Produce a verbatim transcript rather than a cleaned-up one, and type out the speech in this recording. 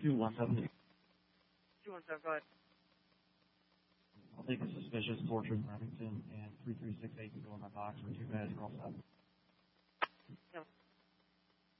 two one seven. two one seven, go ahead. I'll take a suspicious torture in Remington, and three three six eight can go in my box for two guys crossed up. Yeah.